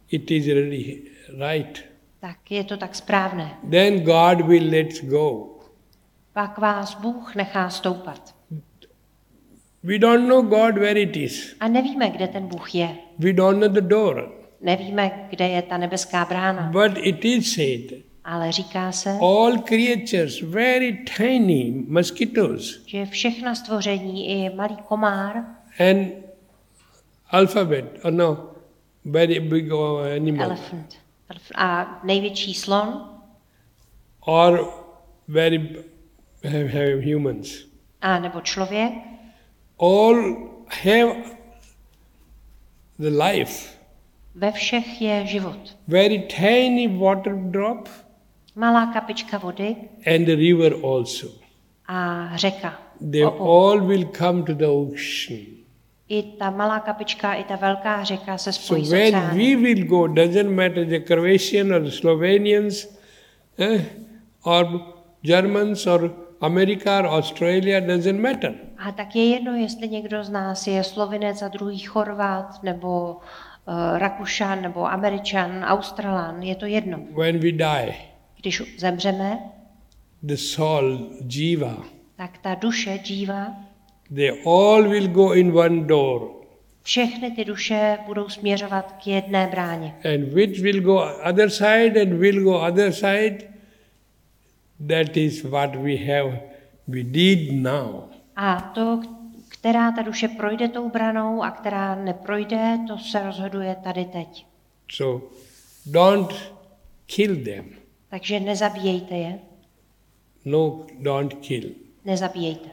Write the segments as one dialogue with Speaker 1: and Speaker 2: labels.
Speaker 1: it is really right.
Speaker 2: Tak je to tak správné.
Speaker 1: Then God will let go.
Speaker 2: Pak vás Bůh nechá stoupat.
Speaker 1: We don't know God where it is.
Speaker 2: A nevíme, kde ten Bůh je.
Speaker 1: We don't know the door.
Speaker 2: Nevíme, kde je ta nebeská brána.
Speaker 1: But it is said,
Speaker 2: Ale říká se,
Speaker 1: all creatures, very tiny mosquitoes
Speaker 2: že všechna stvoření, i malý komár
Speaker 1: and alphabet, or no, very big animal,
Speaker 2: elefant. A největší slon
Speaker 1: or very have humans,
Speaker 2: a nebo člověk,
Speaker 1: all have the life.
Speaker 2: ve všech je život.
Speaker 1: Very tiny water drop
Speaker 2: Malá kapička vody
Speaker 1: and the river also.
Speaker 2: a řeka.
Speaker 1: They all will come to the ocean.
Speaker 2: I ta malá kapička, i ta velká řeka se spojí s
Speaker 1: So when
Speaker 2: oceánem.
Speaker 1: we will go, doesn't matter the Croatian or the Slovenians, or Germans or America or Australia, doesn't matter.
Speaker 2: A tak je jedno, jestli někdo z nás je Slovinec a druhý Chorvat, nebo Rakušan, nebo Američan, Australan, je to jedno.
Speaker 1: When we die,
Speaker 2: Když zemřeme,
Speaker 1: the soul, jiva,
Speaker 2: tak ta duše, džíva,
Speaker 1: they all will go in one door.
Speaker 2: všechny ty duše budou směřovat k jedné bráně.
Speaker 1: And which will go other side and will go other side, that is what we did now.
Speaker 2: A to, která ta duše projde tou branou a která neprojde, to se rozhoduje tady teď.
Speaker 1: So don't kill them.
Speaker 2: Takže nezabíjejte je,
Speaker 1: No, don't kill.
Speaker 2: nezabíjejte.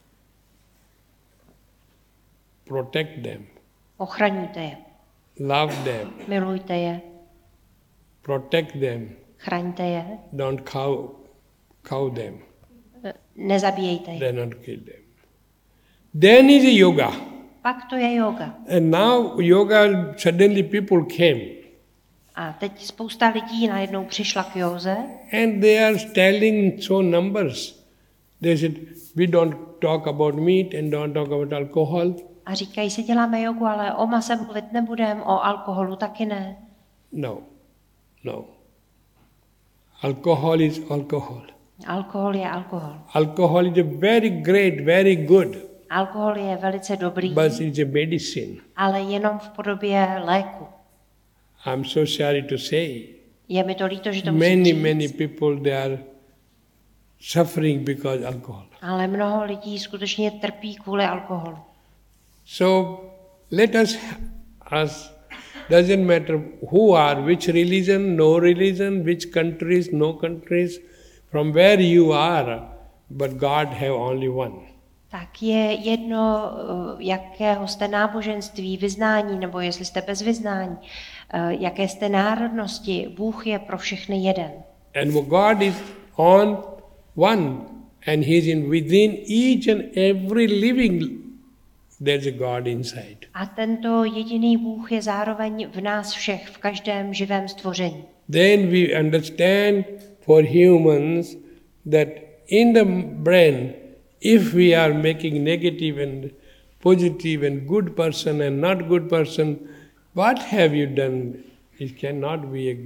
Speaker 1: Protect them.
Speaker 2: Ochraňujte je,
Speaker 1: Love them.
Speaker 2: milujte je,
Speaker 1: Protect them.
Speaker 2: chraňte je,
Speaker 1: Don't cow them.
Speaker 2: nezabíjejte je.
Speaker 1: Then not kill them. Then is a yoga.
Speaker 2: Pak to je yoga.
Speaker 1: And now yoga, suddenly people came.
Speaker 2: A teď spousta lidí najednou přišla k józe
Speaker 1: And they are telling so numbers. They said, we don't talk about meat and don't talk about alcohol.
Speaker 2: a říkají si, děláme jogu, ale o mase mluvit nebudeme, o alkoholu taky ne.
Speaker 1: No, no. Alcohol is alcohol.
Speaker 2: Alkohol je alkohol.
Speaker 1: Alcohol is a very great, very good,
Speaker 2: Alkohol je velice dobrý,
Speaker 1: but it's a medicine.
Speaker 2: ale jenom v podobě léku.
Speaker 1: I'm so sorry to say.
Speaker 2: Je mi to líto, že to musím
Speaker 1: Many
Speaker 2: říct,
Speaker 1: people, they are suffering because alcohol.
Speaker 2: ale mnoho lidí skutečně trpí kvůli alkoholu.
Speaker 1: So let us doesn't matter who are, which religion, no religion, which countries, no countries, from where you are, but God have only one.
Speaker 2: Tak je jedno, jakého jste náboženství, vyznání, nebo jestli jste bez vyznání, jaké jste národnosti, Bůh je pro všechny jeden.
Speaker 1: And God is on one, and He is in within each and every living. There's a God inside.
Speaker 2: A tento jediný Bůh je zároveň v nás všech, v každém živém stvoření.
Speaker 1: Then we understand for humans that in the brain, if we are making negative and positive and good person and not good person, what have you done? It cannot be a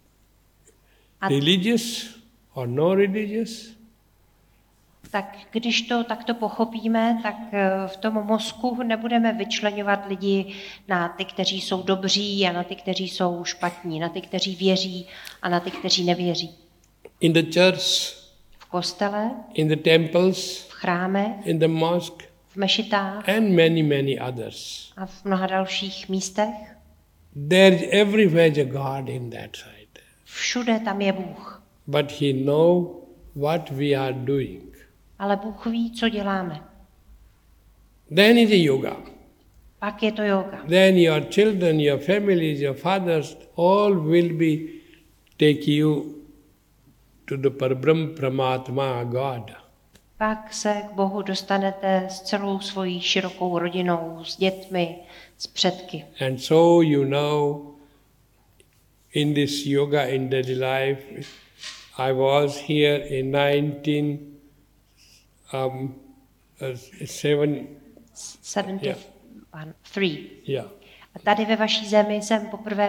Speaker 1: religious or no religious.
Speaker 2: Tak když to takto pochopíme, tak v tom mozku nebudeme vyčleňovat lidi na ty, kteří jsou dobří a na ty, kteří jsou špatní, na ty, kteří věří a na ty, kteří nevěří.
Speaker 1: In the church,
Speaker 2: V kostele,
Speaker 1: in the temples,
Speaker 2: v chrámech,
Speaker 1: in the mosque,
Speaker 2: v mešitách
Speaker 1: and many others.
Speaker 2: a v mnoha dalších místech.
Speaker 1: There is everywhere a God in that side.
Speaker 2: Všude tam je Bůh.
Speaker 1: But He know what we are doing.
Speaker 2: Ale Bůh ví, co děláme.
Speaker 1: Then is a yoga.
Speaker 2: Pak je to yoga.
Speaker 1: Then your children, your families, your fathers, all will be take you to the Parabrahm Paramatma God.
Speaker 2: Pak se k Bohu dostanete s celou svojí širokou rodinou, s dětmi, s předky.
Speaker 1: And so you know, in this yoga in daily life, I was here in
Speaker 2: 73.
Speaker 1: Yeah.
Speaker 2: A tady ve vaší zemi jsem poprvé